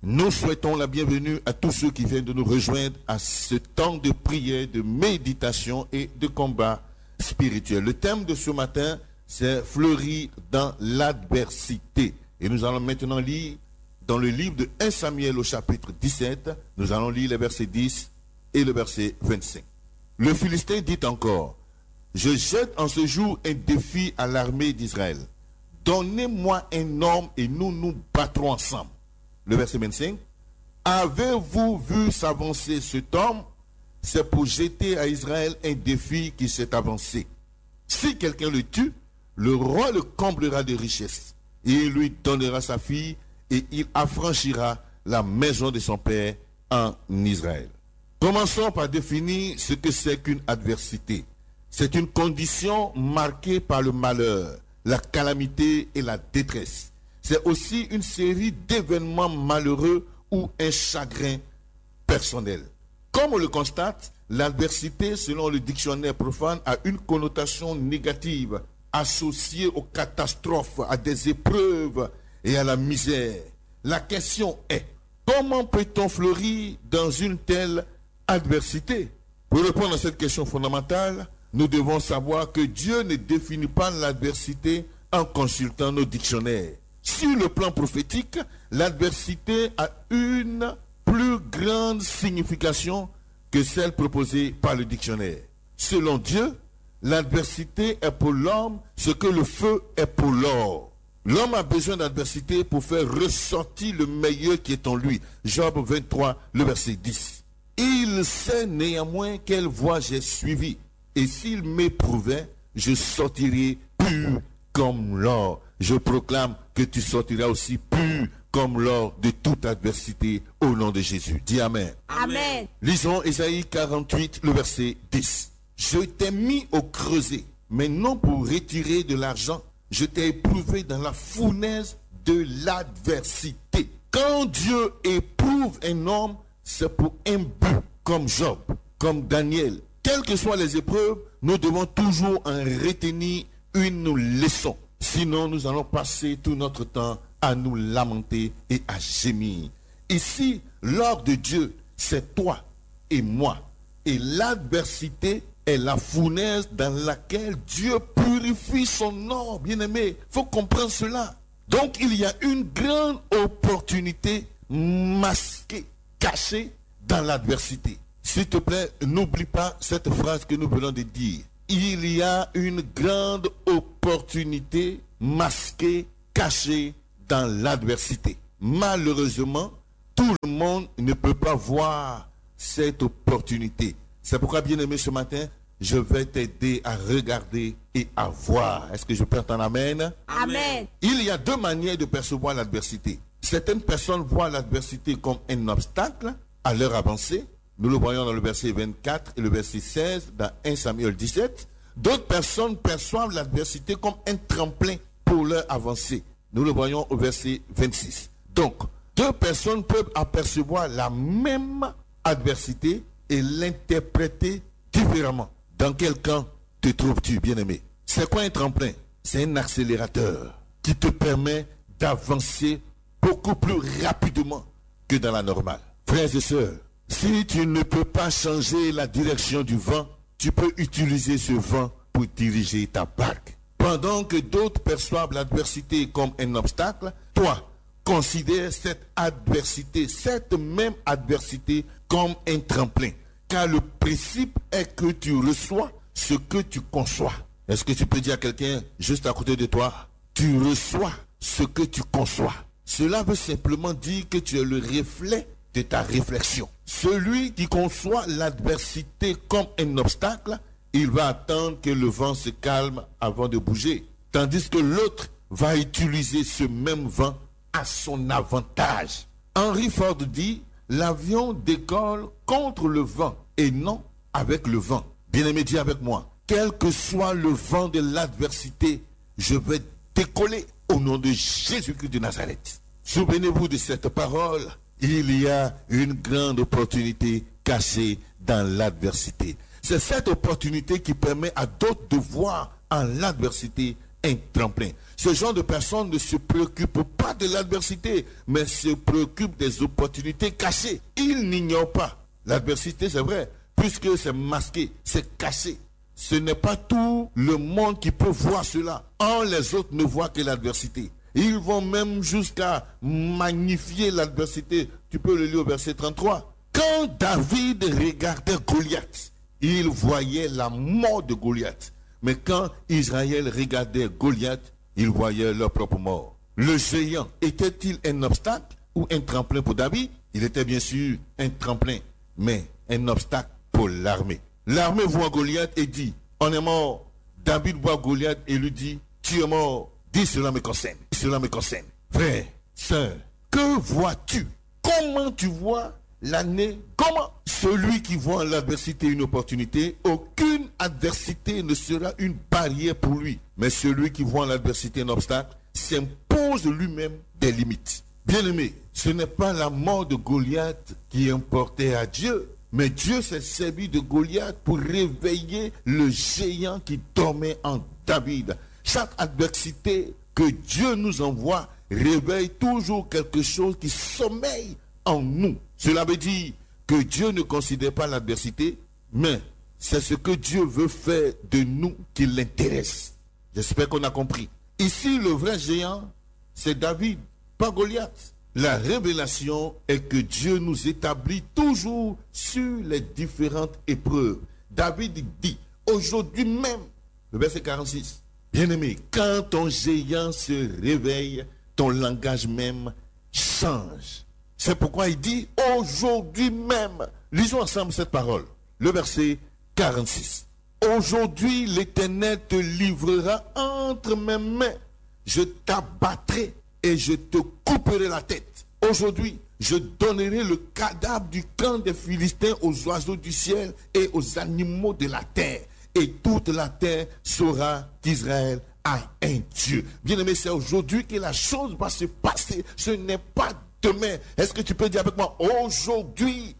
Nous souhaitons la bienvenue à tous ceux qui viennent de nous rejoindre à ce temps de prière, de méditation et de combat spirituel. Le thème de ce matin, c'est fleurir dans l'adversité. Et nous allons maintenant lire dans le livre de 1 Samuel au chapitre 17, nous allons lire les versets 10 et le verset 25. Le Philistin dit encore, « Je jette en ce jour un défi à l'armée d'Israël. Donnez-moi un homme et nous nous battrons ensemble. » Le verset 25. « Avez-vous vu s'avancer cet homme? C'est pour jeter à Israël un défi qui s'est avancé. Si quelqu'un le tue, le roi le comblera de richesses et il lui donnera sa fille et il affranchira la maison de son père en Israël. » Commençons par définir ce que c'est qu'une adversité. C'est une condition marquée par le malheur, la calamité et la détresse. C'est aussi une série d'événements malheureux ou un chagrin personnel. Comme on le constate, l'adversité, selon le dictionnaire profane, a une connotation négative, associée aux catastrophes, à des épreuves et à la misère. La question est, comment peut-on fleurir dans une telle adversité? Pour répondre à cette question fondamentale, nous devons savoir que Dieu ne définit pas l'adversité en consultant nos dictionnaires. Sur le plan prophétique, l'adversité a une plus grande signification que celle proposée par le dictionnaire. Selon Dieu, l'adversité est pour l'homme ce que le feu est pour l'or. L'homme a besoin d'adversité pour faire ressortir le meilleur qui est en lui. Job 23, le verset 10. Il sait néanmoins quelle voie j'ai suivie. Et s'il m'éprouvait, je sortirai pur comme l'or. Je proclame que tu sortiras aussi pur comme l'or de toute adversité au nom de Jésus. Dis Amen. Amen. Lisons Ésaïe 48, le verset 10. Je t'ai mis au creuset, mais non pour retirer de l'argent. Je t'ai éprouvé dans la fournaise de l'adversité. Quand Dieu éprouve un homme, c'est pour un but, comme Job, comme Daniel. Quelles que soient les épreuves, nous devons toujours en retenir une leçon. Sinon, nous allons passer tout notre temps à nous lamenter et à gémir. Ici, l'ordre de Dieu, c'est toi et moi. Et l'adversité est la fournaise dans laquelle Dieu purifie son or, bien-aimé. Il faut comprendre cela. Donc, il y a une grande opportunité masquée, cachée dans l'adversité. S'il te plaît, n'oublie pas cette phrase que nous venons de dire. Il y a une grande opportunité masquée, cachée dans l'adversité. Malheureusement, tout le monde ne peut pas voir cette opportunité. C'est pourquoi, bien-aimé, ce matin, je vais t'aider à regarder et à voir. Est-ce que je peux entendre amen? Amen. Il y a deux manières de percevoir l'adversité. Certaines personnes voient l'adversité comme un obstacle à leur avancée. Nous le voyons dans le verset 24 et le verset 16 dans 1 Samuel 17. D'autres personnes perçoivent l'adversité comme un tremplin pour leur avancée. Nous le voyons au verset 26. Donc, deux personnes peuvent apercevoir la même adversité et l'interpréter différemment. Dans quel camp te trouves-tu, bien-aimé? C'est quoi un tremplin? C'est un accélérateur qui te permet d'avancer beaucoup plus rapidement que dans la normale. Frères et sœurs, si tu ne peux pas changer la direction du vent, tu peux utiliser ce vent pour diriger ta barque. Pendant que d'autres perçoivent l'adversité comme un obstacle, toi, considère cette adversité, cette même adversité comme un tremplin. Car le principe est que tu reçois ce que tu conçois. Est-ce que tu peux dire à quelqu'un juste à côté de toi, tu reçois ce que tu conçois? Cela veut simplement dire que tu es le reflet de ta réflexion. Celui qui conçoit l'adversité comme un obstacle, il va attendre que le vent se calme avant de bouger. Tandis que l'autre va utiliser ce même vent à son avantage. Henry Ford dit, l'avion décolle contre le vent et non avec le vent. Bien-aimé, dis avec moi, quel que soit le vent de l'adversité, je vais décoller au nom de Jésus-Christ de Nazareth. Souvenez-vous de cette parole. Il y a une grande opportunité cachée dans l'adversité. C'est cette opportunité qui permet à d'autres de voir en l'adversité un tremplin. Ce genre de personne ne se préoccupe pas de l'adversité, mais se préoccupe des opportunités cachées. Il n'ignore pas l'adversité, c'est vrai, puisque c'est masqué, c'est caché. Ce n'est pas tout le monde qui peut voir cela. Les autres ne voient que l'adversité. Ils vont même jusqu'à magnifier l'adversité. Tu peux le lire au verset 33. Quand David regardait Goliath, il voyait la mort de Goliath. Mais quand Israël regardait Goliath, il voyait leur propre mort. Le géant était-il un obstacle ou un tremplin pour David? Il était bien sûr un tremplin, mais un obstacle pour l'armée. L'armée voit Goliath et dit, on est mort. David voit Goliath et lui dit, tu es mort. Dis, cela me concerne. Cela me concerne. Frère, sœur, que vois-tu? Comment tu vois l'année? Comment? Celui qui voit en l'adversité une opportunité, aucune adversité ne sera une barrière pour lui. Mais celui qui voit en l'adversité un obstacle, s'impose lui-même des limites. Bien-aimé, ce n'est pas la mort de Goliath qui importait à Dieu, mais Dieu s'est servi de Goliath pour réveiller le géant qui dormait en David. Chaque adversité que Dieu nous envoie réveille toujours quelque chose qui sommeille en nous. Cela veut dire que Dieu ne considère pas l'adversité, mais c'est ce que Dieu veut faire de nous qui l'intéresse. J'espère qu'on a compris. Ici, le vrai géant, c'est David, pas Goliath. La révélation est que Dieu nous établit toujours sur les différentes épreuves. David dit, aujourd'hui même, le verset 46, bien-aimé, quand ton géant se réveille, ton langage même change. C'est pourquoi il dit, aujourd'hui même, lisons ensemble cette parole, le verset 46. Aujourd'hui, l'Éternel te livrera entre mes mains. Je t'abattrai et je te couperai la tête. Aujourd'hui, je donnerai le cadavre du camp des Philistins aux oiseaux du ciel et aux animaux de la terre. Et toute la terre saura qu'Israël a un Dieu. Bien-aimé, c'est aujourd'hui que la chose va se passer. Ce n'est pas demain. Est-ce que tu peux dire avec moi, aujourd'hui,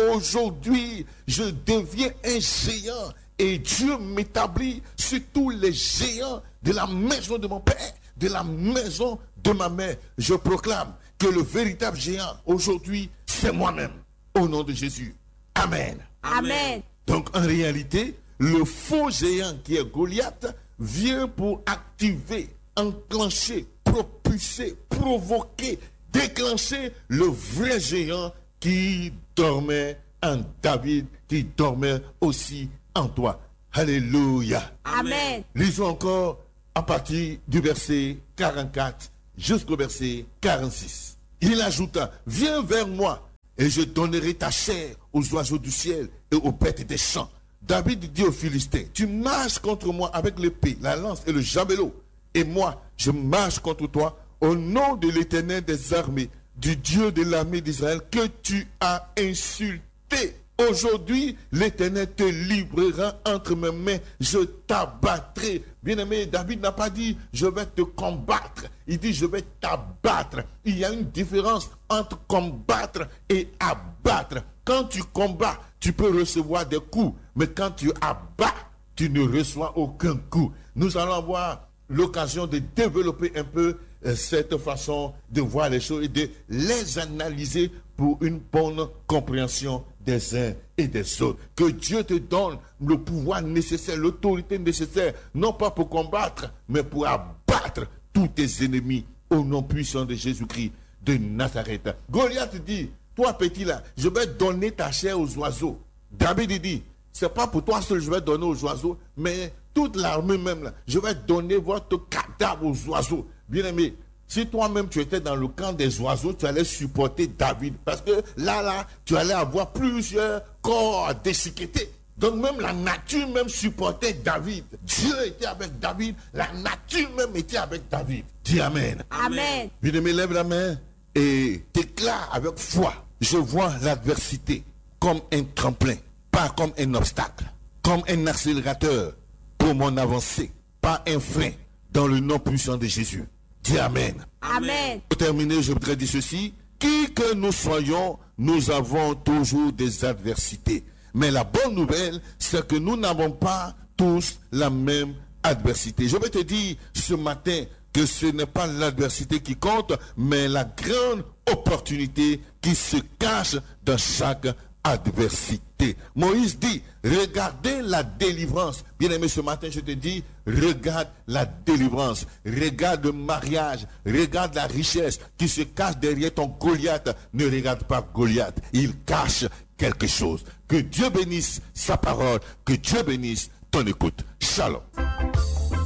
je deviens un géant. Et Dieu m'établit sur tous les géants de la maison de mon père, de la maison de ma mère. Je proclame que le véritable géant aujourd'hui, c'est moi-même. Au nom de Jésus. Amen. Amen. Donc en réalité, le faux géant qui est Goliath vient pour activer, enclencher, propulser, provoquer, déclencher le vrai géant qui dormait en David, qui dormait aussi en toi. Alléluia. Amen. Lisons encore à partir du verset 44 jusqu'au verset 46. Il ajouta, viens vers moi et je donnerai ta chair aux oiseaux du ciel et aux bêtes des champs. David dit aux Philistins, tu marches contre moi avec l'épée, la lance et le javelot. Et moi, je marche contre toi au nom de l'Éternel des armées, du Dieu de l'armée d'Israël que tu as insulté. Aujourd'hui, l'Éternel te livrera entre mes mains, je t'abattrai. Bien-aimé, David n'a pas dit, je vais te combattre. Il dit, je vais t'abattre. Il y a une différence entre combattre et abattre. Quand tu combats, tu peux recevoir des coups. Mais quand tu abats, tu ne reçois aucun coup. Nous allons avoir l'occasion de développer un peu cette façon de voir les choses et de les analyser pour une bonne compréhension des uns et des autres. Que Dieu te donne le pouvoir nécessaire, l'autorité nécessaire, non pas pour combattre, mais pour abattre tous tes ennemis au nom puissant de Jésus-Christ de Nazareth. Goliath dit, toi petit là, je vais donner ta chair aux oiseaux. David dit, c'est pas pour toi seul que je vais donner aux oiseaux, mais toute l'armée même là, je vais donner votre cadavre aux oiseaux. Bien aimé, si toi-même tu étais dans le camp des oiseaux, tu allais supporter David. Parce que là, tu allais avoir plusieurs corps à déchiqueter. Donc même la nature même supportait David. Dieu était avec David, la nature même était avec David. Dis Amen. Amen. Bien aimé, lève la main et déclare avec foi. Je vois l'adversité comme un tremplin, pas comme un obstacle, comme un accélérateur pour mon avancée, pas un frein, dans le nom puissant de Jésus. Dis Amen. Amen. Pour terminer, je voudrais dire ceci. Qui que nous soyons, nous avons toujours des adversités. Mais la bonne nouvelle, c'est que nous n'avons pas tous la même adversité. Je vais te dire ce matin que ce n'est pas l'adversité qui compte, mais la grande opportunité qui se cache dans chaque adversité. Moïse dit, regardez la délivrance. Bien-aimé, ce matin, je te dis, regarde la délivrance. Regarde le mariage. Regarde la richesse qui se cache derrière ton Goliath. Ne regarde pas Goliath. Il cache quelque chose. Que Dieu bénisse sa parole. Que Dieu bénisse ton écoute. Shalom.